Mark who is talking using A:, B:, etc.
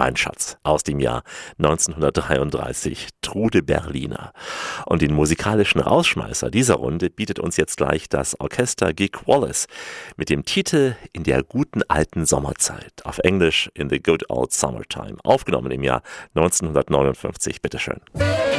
A: mein Schatz, aus dem Jahr 1933, Trude Berliner. Und den musikalischen Rausschmeißer dieser Runde bietet uns jetzt gleich das Orchester Gig Wallace mit dem Titel In der guten alten Sommerzeit, auf Englisch In the Good Old Summertime, aufgenommen im Jahr 1959. Bitteschön.